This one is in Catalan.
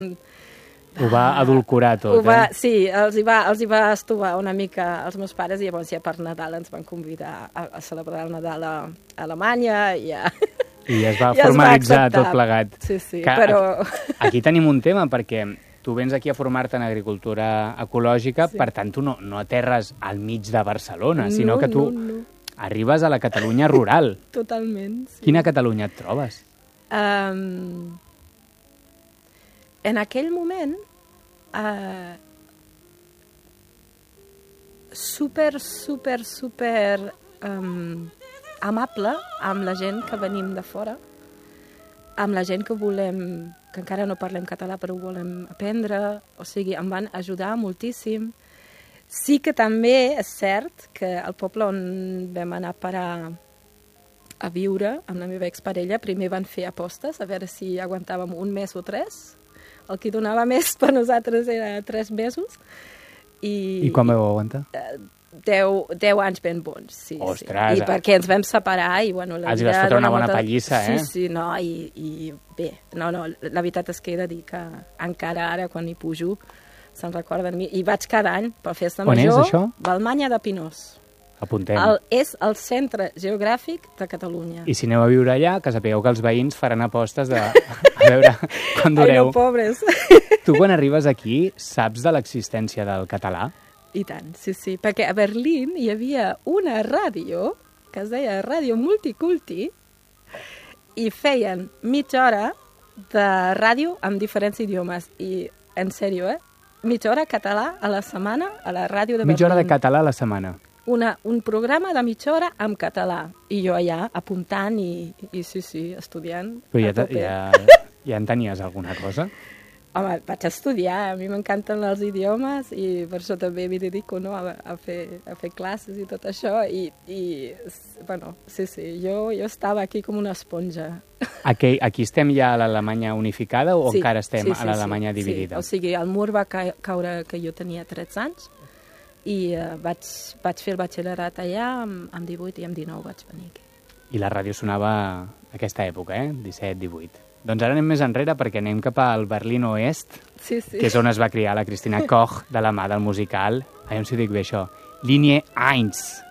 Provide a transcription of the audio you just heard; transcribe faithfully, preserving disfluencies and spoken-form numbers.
Ho va adulcorar tot, ho va, eh? Sí, els hi, va, els hi va estovar una mica als meus pares i llavors ja per Nadal ens van convidar a, a celebrar el Nadal a, a Alemanya i ja... I es va ja formalitzar es va tot plegat. Sí, sí, que però... Aquí, aquí tenim un tema, perquè tu vens aquí a formar-te en agricultura ecològica, sí. Per tant, tu no, no aterres al mig de Barcelona, no, sinó que tu no, no. arribes a la Catalunya rural. Totalment, sí. Quina Catalunya et trobes? Um, en aquell moment, uh, super, super, super um, amable amb la gent que venim de fora, amb la gent que volem, que encara no parlem català però ho volem aprendre, o sigui, em van ajudar moltíssim. Sí que també és cert que el poble on vam anar a parar a viure amb la meva exparella, primer van fer apostes a veure si aguantàvem un mes o tres. El que donava més per nosaltres era tres mesos. I, I quan vau aguantar? Deu, deu anys ben bons, sí. Ostres! Sí. I perquè ens vam separar i, bueno... La Has de fotre una bona molta... pallissa, eh? Sí, sí, no, i, i bé, no, no, la veritat és que he de dir que encara ara, quan hi pujo, se'n recorden mi. I vaig cada any per festa major. On és, això? Balmanya de Pinós. Apuntem. El, és el centre geogràfic de Catalunya. I si aneu a viure allà, que sapigueu que els veïns faran apostes de... a veure quan dureu. Ai, no, pobres. Tu, quan arribes aquí, saps de l'existència del català? I tant, sí, sí, perquè a Berlín hi havia una ràdio que es deia Ràdio Multiculti i feien mitja hora de ràdio amb diferents idiomes. I, en sèrio, eh? Mitja hora català a la setmana a la ràdio de Berlín. Mitja hora de català a la setmana. Una, un programa de mitja hora amb català. I jo allà apuntant i, i sí, sí, estudiant. Però ja, ja, ja en tenies alguna cosa? Home, vaig estudiar, a mi m'encanten els idiomes i per això també m'hi dedico, no?, a, a, fer, a fer classes i tot això i, i bueno, sí, sí, jo, jo estava aquí com una esponja. Aquí, aquí estem ja a l'Alemanya unificada o sí, encara estem sí, sí, a l'Alemanya sí, dividida? Sí, o sigui, el mur va ca caure que jo tenia tretze anys i uh, vaig, vaig fer el batxillerat allà, amb, amb divuit i amb dinou vaig venir aquí. I la ràdio sonava a aquesta època, eh? disset divuit. Doncs ara anem més enrere perquè anem cap al Berlín Oest, sí, sí. que és on es va criar la Cristina Koch de la mà del musical, aviam si ho dic bé això, Linie eins.